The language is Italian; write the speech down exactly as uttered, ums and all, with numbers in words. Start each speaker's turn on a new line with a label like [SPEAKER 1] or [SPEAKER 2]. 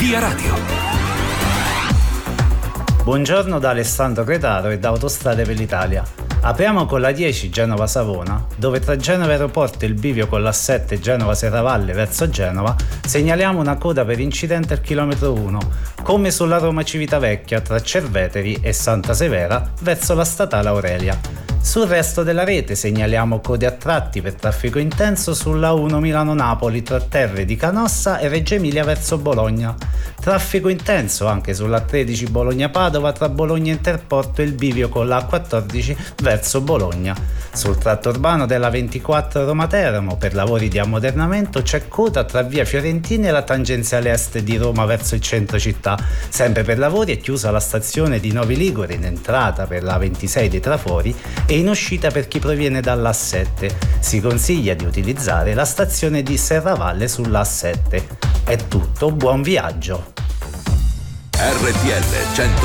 [SPEAKER 1] Via Radio.
[SPEAKER 2] Buongiorno da Alessandro Cretaro e da Autostrade per l'Italia. Apriamo con la dieci Genova-Savona, dove tra Genova Aeroporto e il bivio con l'A sette Genova-Serravalle verso Genova segnaliamo una coda per incidente al chilometro uno, come sulla Roma Civitavecchia tra Cerveteri e Santa Severa verso la statale Aurelia. Sul resto della rete segnaliamo code a tratti per traffico intenso sulla uno Milano-Napoli tra Terre di Canossa e Reggio Emilia verso Bologna. Traffico intenso anche sulla tredici Bologna-Padova tra Bologna Interporto e il bivio con la A quattordici verso Bologna. Sul tratto urbano della ventiquattro Roma-Teramo per lavori di ammodernamento c'è coda tra via Fiorentina e la tangenziale est di Roma verso il centro città. Sempre per lavori è chiusa la stazione di Novi Ligure in entrata per la ventisei dei Trafori e in uscita per chi proviene dall'A sette. Si consiglia di utilizzare la stazione di Serravalle sull'A sette. È tutto, buon viaggio!
[SPEAKER 1] R T L cento